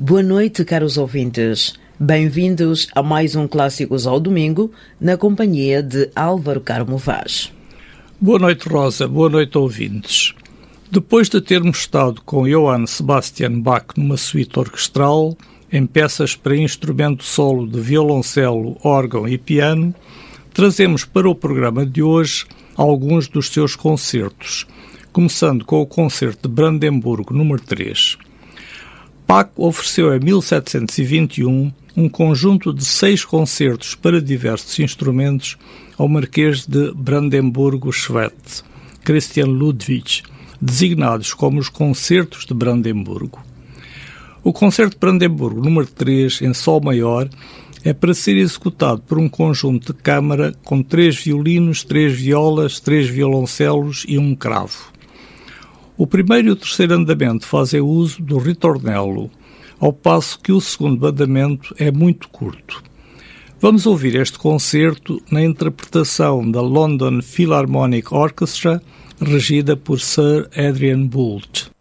Boa noite, caros ouvintes. Bem-vindos a mais um Clássicos ao Domingo, na companhia de Álvaro Carmo Vaz. Boa noite, Rosa. Boa noite, ouvintes. Depois de termos estado com Johann Sebastian Bach numa suíte orquestral, em peças para instrumento solo de violoncelo, órgão e piano, trazemos para o programa de hoje alguns dos seus concertos, começando com o Concerto de Brandemburgo número 3. Bach ofereceu em 1721 um conjunto de 6 concertos para diversos instrumentos ao Marquês de Brandemburgo-Schwedt, Christian Ludwig, designados como os Concertos de Brandemburgo. O Concerto de Brandemburgo número 3, em sol maior, é para ser executado por um conjunto de câmara com 3 violinos, 3 violas, 3 violoncelos e um cravo. O primeiro e o terceiro andamento fazem uso do ritornello, ao passo que o segundo andamento é muito curto. Vamos ouvir este concerto na interpretação da London Philharmonic Orchestra, regida por Sir Adrian Boult.